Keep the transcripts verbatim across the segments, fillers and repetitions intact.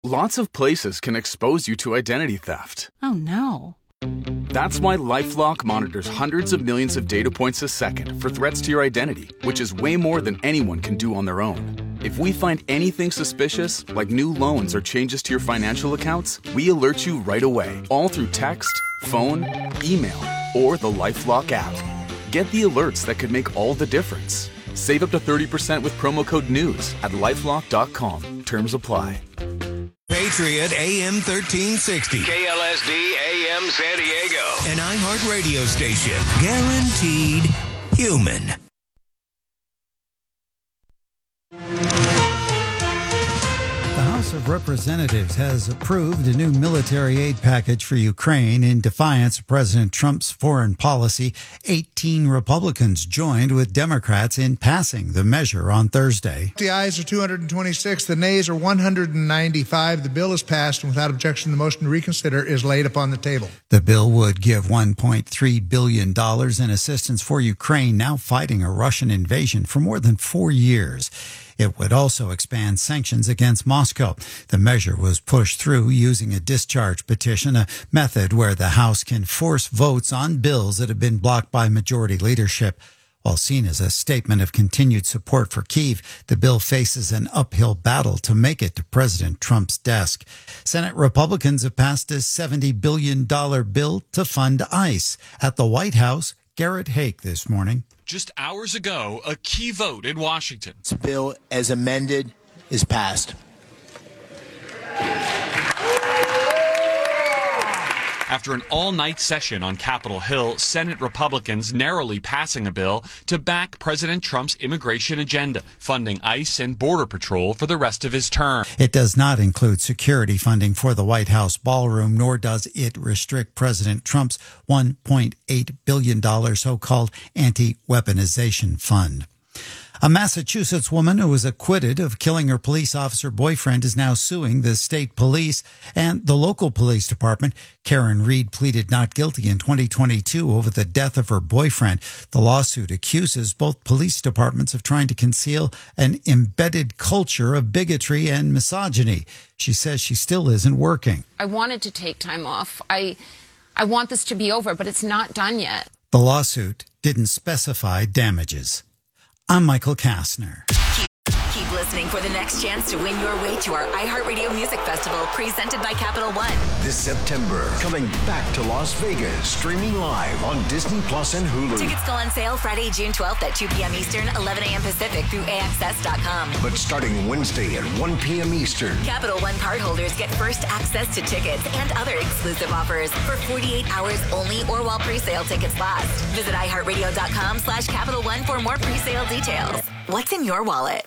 Lots of places can expose you to identity theft. Oh, no. That's why LifeLock monitors hundreds of millions of data points a second for threats to your identity, which is way more than anyone can do on their own. If we find anything suspicious, like new loans or changes to your financial accounts, we alert you right away, all through text, phone, email, or the LifeLock app. Get the alerts that could make all the difference. Save up to thirty percent with promo code NEWS at lifelock dot com. Terms apply. Patriot A M thirteen sixty. K L S D A M San Diego. An iHeart radio station. Guaranteed human. The House of Representatives has approved a new military aid package for Ukraine in defiance of President Trump's foreign policy. eighteen Republicans joined with Democrats in passing the measure on Thursday. The ayes are two hundred twenty-six, the nays are one hundred ninety-five. The bill is passed, and without objection, the motion to reconsider is laid upon the table. The bill would give one point three billion dollars in assistance for Ukraine, now fighting a Russian invasion for more than four years. It would also expand sanctions against Moscow. The measure was pushed through using a discharge petition, a method where the House can force votes on bills that have been blocked by majority leadership. While seen as a statement of continued support for Kyiv, the bill faces an uphill battle to make it to President Trump's desk. Senate Republicans have passed a seventy billion dollars bill to fund ICE. At the White House, Garrett Haake this morning. Just hours ago, a key vote in Washington. This bill, as amended, is passed. After an all-night session on Capitol Hill, Senate Republicans narrowly passing a bill to back President Trump's immigration agenda, funding ICE and Border Patrol for the rest of his term. It does not include security funding for the White House ballroom, nor does it restrict President Trump's one point eight billion dollars so-called anti-weaponization fund. A Massachusetts woman who was acquitted of killing her police officer boyfriend is now suing the state police and the local police department. Karen Reed pleaded not guilty in twenty twenty-two over the death of her boyfriend. The lawsuit accuses both police departments of trying to conceal an embedded culture of bigotry and misogyny. She says she still isn't working. I wanted to take time off. I, I want this to be over, but it's not done yet. The lawsuit didn't specify damages. I'm Michael Kastner. Keep, keep listening for the next chance to win your way to our iHeartRadio Music Festival presented by Capital One. This September, coming back to Las Vegas, streaming live on Disney Plus and Hulu. Tickets go on sale Friday, June twelfth at two p.m. Eastern, eleven a.m. Pacific through A X S dot com. But starting Wednesday at one p.m. Eastern. Capital One cardholders get first access to tickets and other exclusive offers for forty-eight hours only or while pre-sale tickets last. Visit iHeartRadio.com slash Capital One for more pre-sale details. What's in your wallet?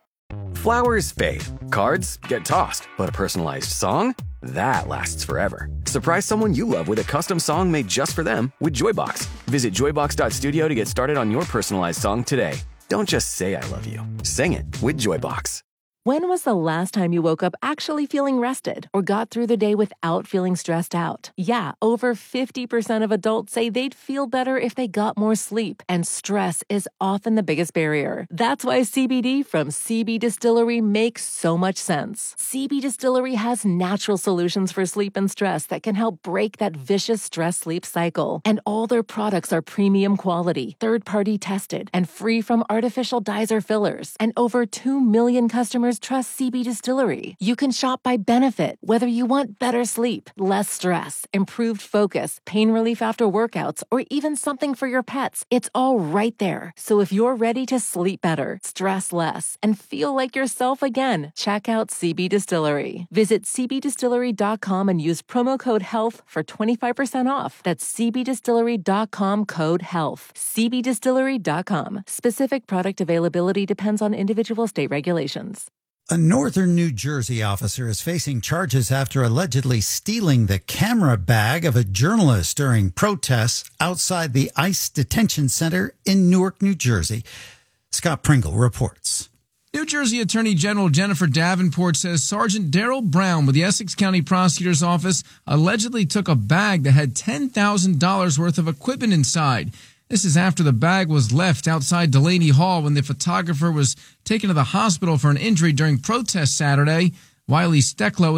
Flowers fade. Cards get tossed. But a personalized song? That lasts forever. Surprise someone you love with a custom song made just for them with Joybox. Visit joybox dot studio to get started on your personalized song today. Don't just say I love you. Sing it with Joybox. When was the last time you woke up actually feeling rested or got through the day without feeling stressed out? Yeah, over fifty percent of adults say they'd feel better if they got more sleep, and stress is often the biggest barrier. That's why C B D from C B Distillery makes so much sense. C B Distillery has natural solutions for sleep and stress that can help break that vicious stress-sleep cycle. And all their products are premium quality, third-party tested, and free from artificial dyes or fillers. And over two million customers trust C B Distillery. You can shop by benefit, whether you want better sleep, less stress, improved focus, pain relief after workouts, or even something for your pets. It's all right there. So if you're ready to sleep better, stress less, and feel like yourself again, check out C B Distillery. Visit c b distillery dot com and use promo code HEALTH for twenty-five percent off. That's c b distillery dot com code HEALTH. c b distillery dot com. Specific product availability depends on individual state regulations. A northern New Jersey officer is facing charges after allegedly stealing the camera bag of a journalist during protests outside the ICE detention center in Newark, New Jersey. Scott Pringle reports. New Jersey Attorney General Jennifer Davenport says Sergeant Daryl Brown with the Essex County Prosecutor's Office allegedly took a bag that had ten thousand dollars worth of equipment inside. This is after the bag was left outside Delaney Hall when the photographer was taken to the hospital for an injury during protests Saturday. Wiley Stecklow